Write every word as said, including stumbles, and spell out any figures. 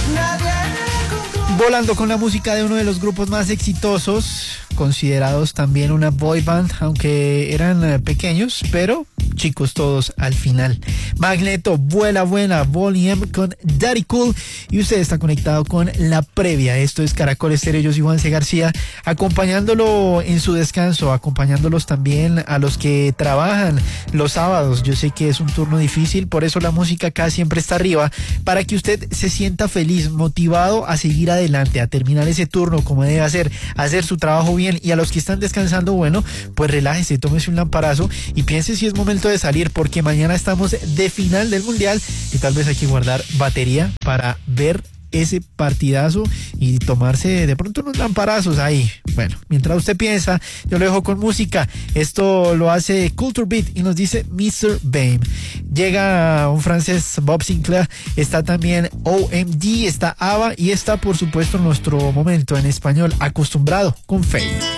Volando con la música de uno de los grupos más exitosos, considerados también una boy band, aunque eran eh, pequeños, pero chicos todos al final. Magneto, Vuela Vuela, Volume con Daddy Cool, y usted está conectado con la previa. Esto es Caracol Estéreo, yo soy Juan C. García, acompañándolo en su descanso, acompañándolos también a los que trabajan los sábados. Yo sé que es un turno difícil, por eso la música acá siempre está arriba, para que usted se sienta feliz, motivado a seguir adelante, a terminar ese turno como debe hacer, a hacer su trabajo bien. Y a los que están descansando, bueno, pues relájese, tómese un lamparazo y piense si es momento de salir, porque mañana estamos de final del mundial y tal vez hay que guardar batería para ver ese partidazo y tomarse de pronto unos lamparazos ahí. Bueno, mientras usted piensa, yo lo dejo con música. Esto lo hace Culture Beat y nos dice mister Bame. Llega un francés, Bob Sinclair, está también O M D, está ABBA y está por supuesto nuestro momento en español acostumbrado con Faye.